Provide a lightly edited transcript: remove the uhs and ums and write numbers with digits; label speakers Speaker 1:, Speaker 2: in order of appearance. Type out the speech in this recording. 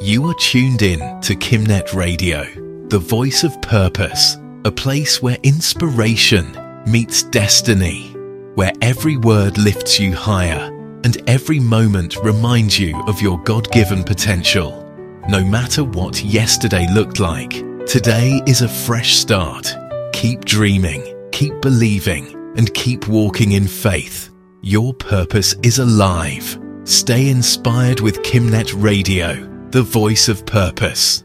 Speaker 1: You are tuned in to Kimnet Radio, the voice of purpose, a place where inspiration meets destiny, where every word lifts you higher and every moment reminds you of your God-given potential. No matter what yesterday looked like, today is a fresh start. Keep dreaming, keep believing, and keep walking in faith. Your purpose is alive. Stay inspired with Kimnet Radio, the voice of purpose.